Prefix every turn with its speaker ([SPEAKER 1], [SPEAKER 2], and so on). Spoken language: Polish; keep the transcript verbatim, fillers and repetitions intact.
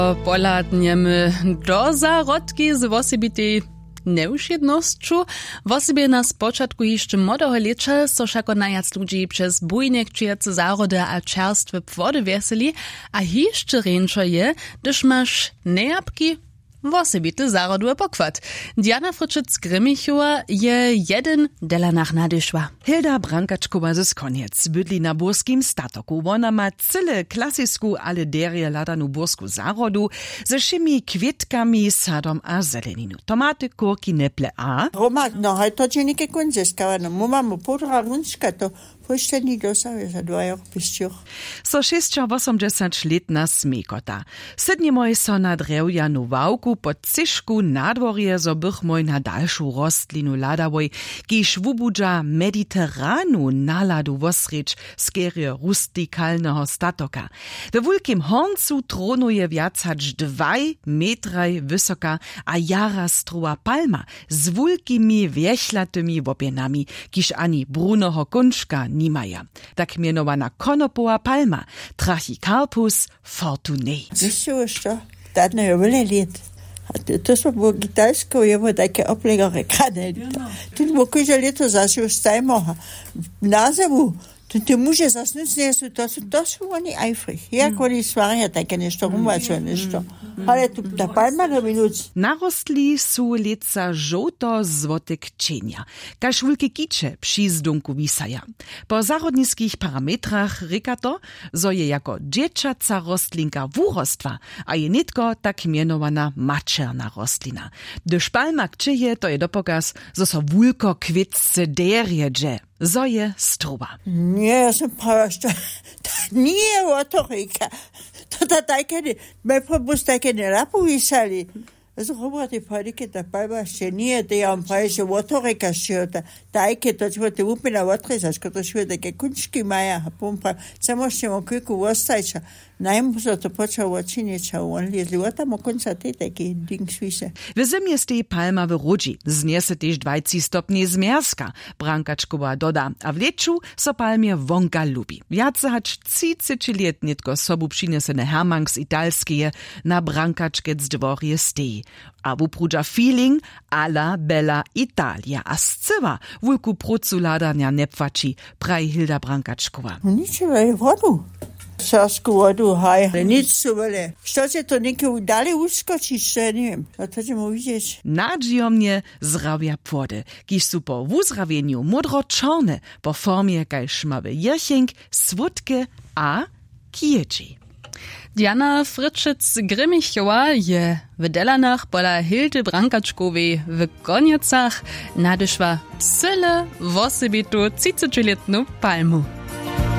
[SPEAKER 1] Poladniemy do zarodki z wosebitej neušjednosću. Wosebie na spočatku jeszcze młodego lecza so šako najac ludzi przez bujnek čujece zarody a čerstwe płody weseli, a jeszcze ręczo je, gdyż masz nejapki wosebity zaroduje pokład. Diana Fritschic-Grimmichowa je jeden dela nach nadyszła.
[SPEAKER 2] Hilda Brankačkova z koniec bydli na burskim statoku. Ona ma cyle klasisku alederie ladanu bursku zarodu ze všemi kvietkami, sadom a zeleninu. Tomaty, kurki, neple a...
[SPEAKER 3] Roma, no hej, to je neke kunzeska, no mu mamy podra runska, to puštení dosahy za dvajoch pišťoch.
[SPEAKER 2] So šesťstoosemdesiatletna smekota. Sednjemoj so na drevjanu wałku pod cišku nadworje, zo bych moj na dalšu rostlinu ladavoj, kiž wubudža mediteranu naladu vosreč skerie rustikalneho statoka. We wulkim horncu tronuje viac hač dvaj metraj wysoka a jara struwa palma z wulkimi wiechlatymi wopienami, kiž ani brunoho kunčka nimaja. Tak mianowana konopowa palma, Trachycarpus fortunei.
[SPEAKER 3] Wiesz co, dadne je veľa liet. A to smo po Kitajsku, je bo také oplegare krane. Tu bo kojže leto zase ustajmo na zemu. Ty muže zasnúť nie sú, to sú, to sú oni eifrig. Jak oni svaria také nešto, rumačo nešto. Ale tu ta palma na minúc.
[SPEAKER 2] Narostli sú leca žoto-złote kčenia, kaž wulke kiče przy zdunku wisaja. Po zarodniskich parametrach reka to, zo je jako dzieciaca rostlinka wurostwa, a je nitko tak mianowana mačerna rostlina. Gdyż palma kčeje, to je dopokaz, zo so wulko kvitce derjeđe. Zo je struba.
[SPEAKER 3] Nie, ja sam prava što... Nije otorika. To da tajke, me probus tajke ne napovisali. Zrobati padike da palma še nije, da ja vam pravi še otorika še da tajke, to ćemo te upina otrezaš, kada še take kunčki maja, pom pravi, samo ćemo kviku ostajča. Najmo so to počao očinječa u onli, zli tamo konca te taki ding svise.
[SPEAKER 2] W zimie stej palma w rodzi, zniese tež dwajci stopni zmierzka, Brankačkova doda, a w leczu so palmie wonka lubi. Viace hač třicet let nitko sobu přinesene hermank z italskeje na Brankačkec dworje stej. A wuprudža feeling alla bella Italia. A scywa wulku procu ladania nepfači, praj Hilda Brankačkova.
[SPEAKER 3] Ničeva je vodu. Sasku vodu haj. Nic su vele. Što će to neke udali uskočić, što ja nijem. A to ćemo vidjeti.
[SPEAKER 2] Nadžijomnje zdravja płody, kiž su po wuzrawieniu modro-czarne, po formie kaj šmave jrchink, swódke a kiječi.
[SPEAKER 1] Diana Fritschic-Grimmichowa je w Delanach pola Hildy Brankačkovej w Koniecach nadyszła cyle wosebitu třicetiletnu palmu.